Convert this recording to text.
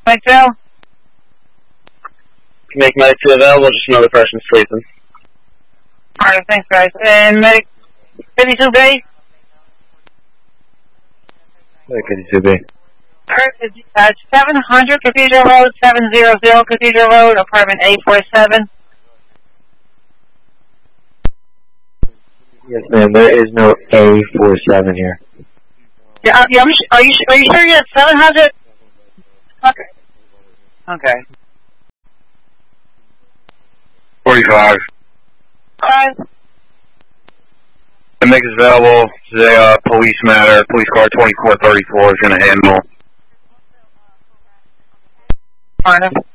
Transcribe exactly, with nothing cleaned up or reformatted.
Mike Dale? Make medic two available, just another person sleeping. Alright, thanks guys. And medic fifty-two B? Medic fifty-two B. Alright, it's uh, seven hundred Cathedral Road, seven hundred Cathedral Road, apartment A forty-seven. Yes, ma'am. There is no A forty-seven here. Yeah, uh, yeah, I'm sh are you are you sure you have seven hundred? Okay. Okay. forty-five. Alright. The mix is available. Today, uh, police matter. Police car twenty-four thirty-four is going to handle. Fine.